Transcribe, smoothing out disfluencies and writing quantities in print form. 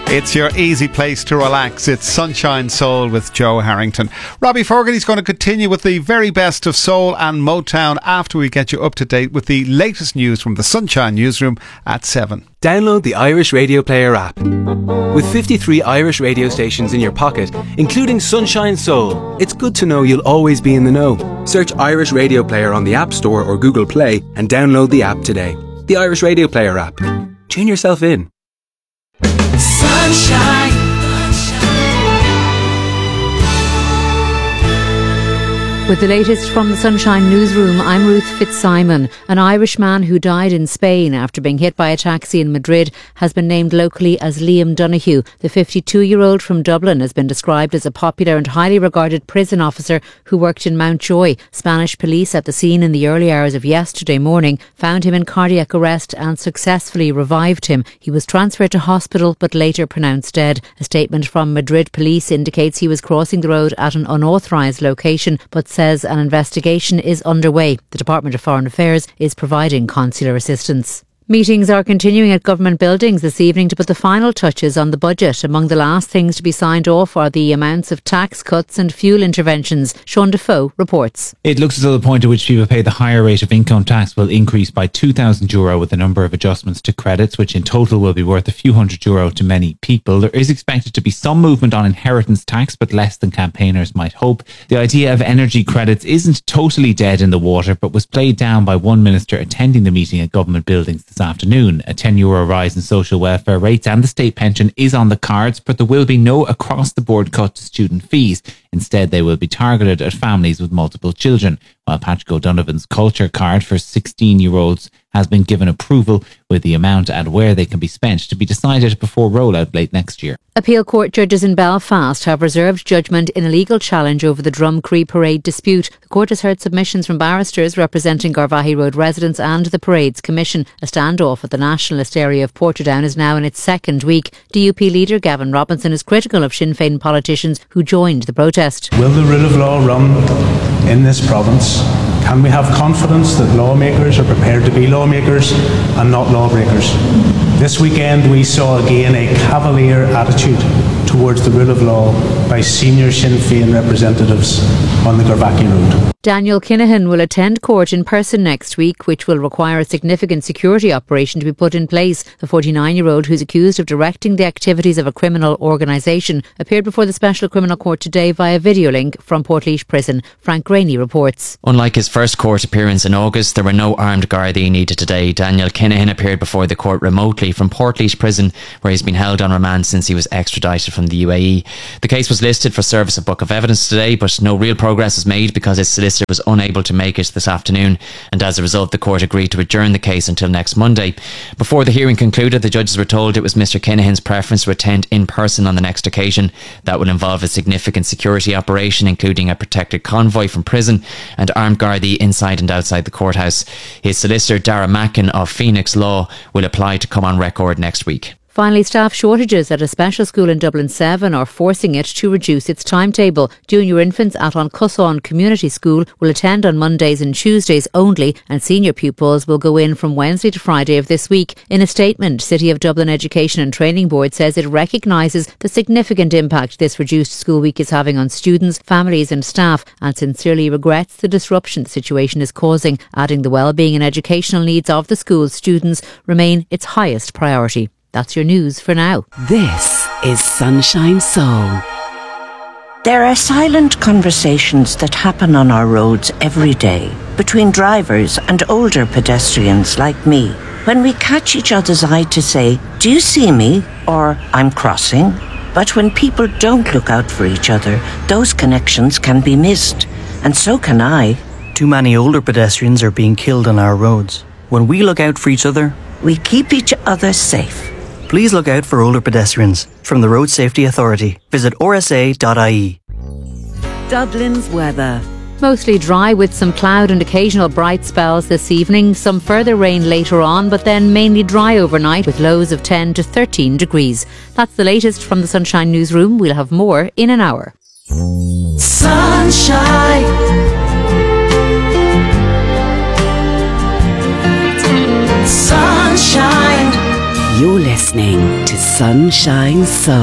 It's your easy place to relax. It's Sunshine Soul with Joe Harrington. Robbie Fogarty's going to continue with the very best of soul and Motown after we get you up to date with the latest news from the Sunshine Newsroom at 7. Download the Irish Radio Player app. With 53 Irish radio stations in your pocket, including Sunshine Soul, it's good to know you'll always be in the know. Search Irish Radio Player on the App Store or Google Play and download the app today. The Irish Radio Player app. Tune yourself in. Sunshine. With the latest from the Sunshine Newsroom, I'm Ruth Fitzsimon. An Irish man who died in Spain after being hit by a taxi in Madrid has been named locally as Liam Donoghue. The 52-year-old from Dublin has been described as a popular and highly regarded prison officer who worked in Mountjoy. Spanish police at the scene in the early hours of yesterday morning found him in cardiac arrest and successfully revived him. He was transferred to hospital but later pronounced dead. A statement from Madrid police indicates he was crossing the road at an unauthorised location but says an investigation is underway. The Department of Foreign Affairs is providing consular assistance. Meetings are continuing at government buildings this evening to put the final touches on the budget. Among the last things to be signed off are the amounts of tax cuts and fuel interventions. Sean Defoe reports. It looks as though the point at which people pay the higher rate of income tax will increase by €2,000 with a number of adjustments to credits, which in total will be worth a few €100 to many people. There is expected to be some movement on inheritance tax, but less than campaigners might hope. The idea of energy credits isn't totally dead in the water, but was played down by one minister attending the meeting at government buildings this afternoon. A €10 rise in social welfare rates and the state pension is on the cards, but there will be no across-the-board cut to student fees. Instead, they will be targeted at families with multiple children, while Patrick O'Donovan's culture card for 16-year-olds has been given approval, with the amount and where they can be spent to be decided before rollout late next year. Appeal court judges in Belfast have reserved judgment in a legal challenge over the Drumcree parade dispute. The court has heard submissions from barristers representing Garvaghey Road residents and the Parades Commission. A standoff at the nationalist area of Portadown is now in its second week. DUP leader Gavin Robinson is critical of Sinn Féin politicians who joined the protest. Will the rule of law run in this province? Can we have confidence that lawmakers are prepared to be lawmakers and not lawbreakers? This weekend we saw again a cavalier attitude towards the rule of law by senior Sinn Féin representatives on the Garvaghey Road. Daniel Kinahan will attend court in person next week, which will require a significant security operation to be put in place. The 49-year-old, who's accused of directing the activities of a criminal organisation, appeared before the Special Criminal Court today via video link from Portlaoise Prison. Frank Graney reports. Unlike his first court appearance in August, there were no armed Gardaí needed today. Daniel Kinahan appeared before the court remotely from Portlaoise Prison, where he's been held on remand since he was extradited from the UAE. The case was listed for service of book of evidence today, but no real progress was made because his solicitor was unable to make it this afternoon, and as a result the court agreed to adjourn the case until next Monday. Before the hearing concluded, the judges were told it was Mr Kinahan's preference to attend in person on the next occasion. That would involve a significant security operation, including a protected convoy from prison and armed Gardaí inside and outside the courthouse. His solicitor Dara Mackin of Phoenix Law will apply to come on record next week. Finally, staff shortages at a special school in Dublin 7 are forcing it to reduce its timetable. Junior infants at An Cusán Community School will attend on Mondays and Tuesdays only, and senior pupils will go in from Wednesday to Friday of this week. In a statement, City of Dublin Education and Training Board says it recognises the significant impact this reduced school week is having on students, families and staff, and sincerely regrets the disruption the situation is causing, adding the well-being and educational needs of the school's students remain its highest priority. That's your news for now. This is Sunshine Soul. There are silent conversations that happen on our roads every day between drivers and older pedestrians like me. When we catch each other's eye to say, "Do you see me?" or "I'm crossing." But when people don't look out for each other, those connections can be missed. And so can I. Too many older pedestrians are being killed on our roads. When we look out for each other, we keep each other safe. Please look out for older pedestrians. From the Road Safety Authority, visit rsa.ie. Dublin's weather. Mostly dry with some cloud and occasional bright spells this evening. Some further rain later on, but then mainly dry overnight with lows of 10 to 13 degrees. That's the latest from the Sunshine Newsroom. We'll have more in an hour. Sunshine. Sunshine. You're listening to Sunshine Soul.